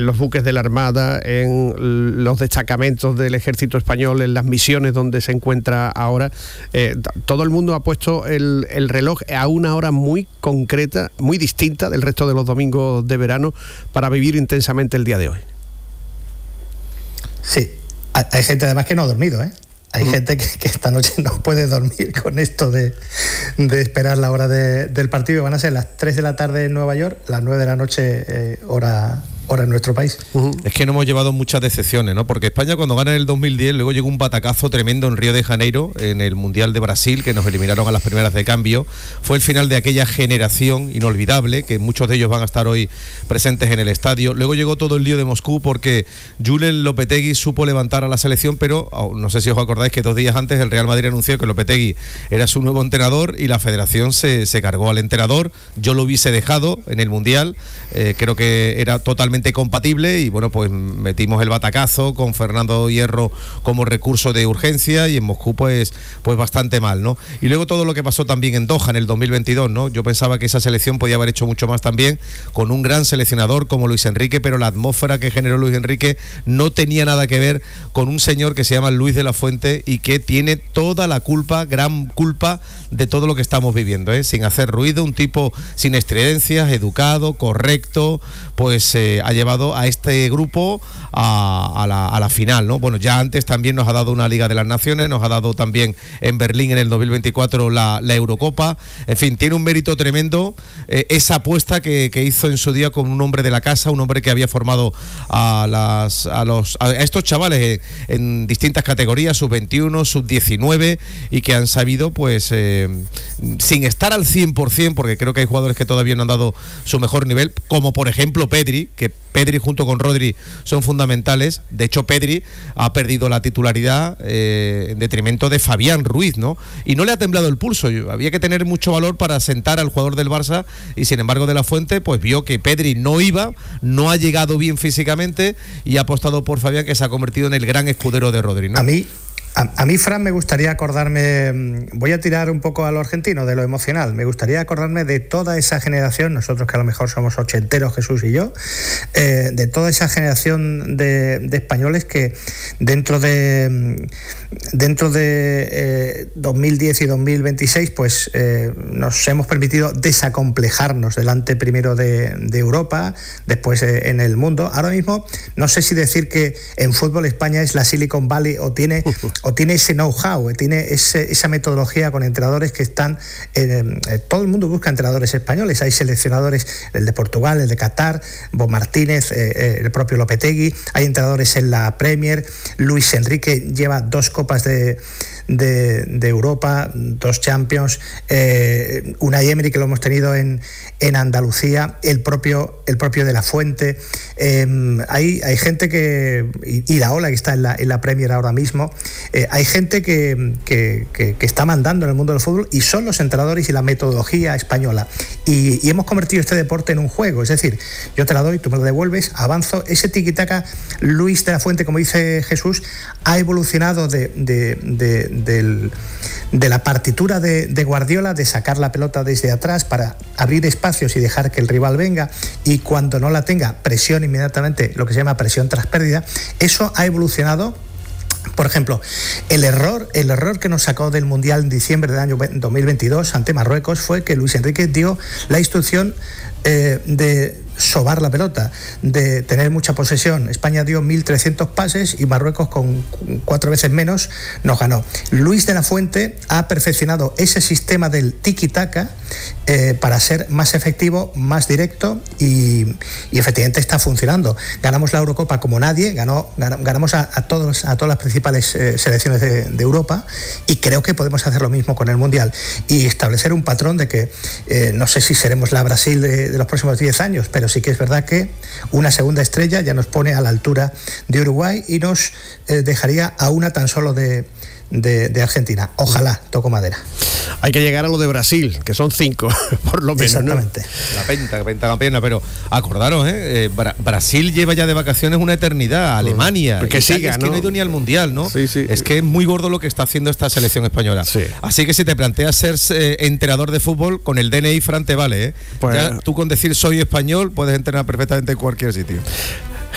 los buques de la Armada, en los destacamentos del Ejército Español, en las misiones donde se encuentra ahora. Todo el mundo ha puesto el reloj a una hora muy concreta, muy distinta del resto de los domingos de verano, para vivir intensamente el día de hoy. Sí, hay gente además que no ha dormido, ¿eh? Hay gente que esta noche no puede dormir con esto de esperar la hora del partido. Van a ser las 3 de la tarde en Nueva York, las 9 de la noche hora en nuestro país. Es que nos hemos llevado muchas decepciones, ¿no? Porque España, cuando gana en el 2010, luego llegó un batacazo tremendo en Río de Janeiro, en el Mundial de Brasil, que nos eliminaron a las primeras de cambio. Fue el final de aquella generación inolvidable, que muchos de ellos van a estar hoy presentes en el estadio. Luego llegó todo el lío de Moscú, porque Julen Lopetegui supo levantar a la selección, pero no sé si os acordáis que 2 días antes el Real Madrid anunció que Lopetegui era su nuevo entrenador y la federación se cargó al entrenador. Yo lo hubiese dejado en el Mundial, creo que era totalmente compatible, y bueno, pues metimos el batacazo con Fernando Hierro como recurso de urgencia, y en Moscú pues bastante mal, ¿no? Y luego todo lo que pasó también en Doha en el 2022, ¿no? Yo pensaba que esa selección podía haber hecho mucho más también, con un gran seleccionador como Luis Enrique, pero la atmósfera que generó Luis Enrique no tenía nada que ver con un señor que se llama Luis de la Fuente y que tiene toda la culpa, gran culpa, de todo lo que estamos viviendo, ¿eh? Sin hacer ruido, un tipo sin estridencias, educado, correcto, pues ha llevado a este grupo a la final, ¿no? Bueno, ya antes también nos ha dado una Liga de las Naciones, nos ha dado también en Berlín en el 2024 la Eurocopa. En fin, tiene un mérito tremendo esa apuesta que hizo en su día con un hombre de la casa, un hombre que había formado a estos chavales en distintas categorías, sub-21, sub-19, y que han sabido, pues, sin estar al 100%, porque creo que hay jugadores que todavía no han dado su mejor nivel, como por ejemplo Pedri, que Pedri junto con Rodri son fundamentales. De hecho, Pedri ha perdido la titularidad en detrimento de Fabián Ruiz, ¿no? Y no le ha temblado el pulso. Había que tener mucho valor para sentar al jugador del Barça, y sin embargo De la Fuente pues vio que Pedri no ha llegado bien físicamente, y ha apostado por Fabián, que se ha convertido en el gran escudero de Rodri, ¿no? A mí, Fran, me gustaría acordarme, voy a tirar un poco a lo argentino, de lo emocional, me gustaría acordarme de toda esa generación, nosotros que a lo mejor somos ochenteros, Jesús y yo, de toda esa generación de españoles que dentro de 2010 y 2026 pues nos hemos permitido desacomplejarnos delante primero de Europa, después en el mundo. Ahora mismo no sé si decir que en fútbol España es la Silicon Valley, o tiene ese know-how, tiene esa metodología con entrenadores que están... todo el mundo busca entrenadores españoles, hay seleccionadores, el de Portugal, el de Qatar, Bo Martínez, el propio Lopetegui, hay entrenadores en la Premier, Luis Enrique lleva 2 copas de Europa, 2 Champions, Unai Emery, que lo hemos tenido en Andalucía, el propio De la Fuente, hay gente que... Iraola, que está en la Premier ahora mismo, hay gente que está mandando en el mundo del fútbol, y son los entrenadores y la metodología española, y hemos convertido este deporte en un juego. Es decir, yo te la doy, tú me lo devuelves, avanzo, ese tiquitaca. Luis de la Fuente, como dice Jesús, ha evolucionado de la partitura de Guardiola, de sacar la pelota desde atrás para abrir espacios y dejar que el rival venga, y cuando no la tenga, presión inmediatamente, lo que se llama presión tras pérdida. Eso ha evolucionado. Por ejemplo, el error que nos sacó del Mundial en diciembre del año 2022 ante Marruecos fue que Luis Enrique dio la instrucción de sobar la pelota, de tener mucha posesión. España dio 1.300 pases y Marruecos, con 4 veces menos, nos ganó. Luis de la Fuente ha perfeccionado ese sistema del tiki-taka para ser más efectivo, más directo, y efectivamente está funcionando. Ganamos la Eurocopa como nadie, ganamos a todas las principales selecciones de Europa, y creo que podemos hacer lo mismo con el Mundial y establecer un patrón de que no sé si seremos la Brasil de los próximos 10 años, pero sí que es verdad que una segunda estrella ya nos pone a la altura de Uruguay y nos dejaría a una tan solo de Argentina. Ojalá, toco madera. Hay que llegar a lo de Brasil, que son 5, por lo menos. Exactamente. ¿No? La pentacampeona, pero acordaros, Brasil lleva ya de vacaciones una eternidad, Alemania, porque siga, es que no ha ido ni al Mundial, ¿no? Sí. Es que es muy gordo lo que está haciendo esta selección española. Sí. Así que si te planteas ser entrenador de fútbol, con el DNI, Fran, te vale, ¿eh? Pues, ya, tú con decir soy español puedes entrenar perfectamente en cualquier sitio.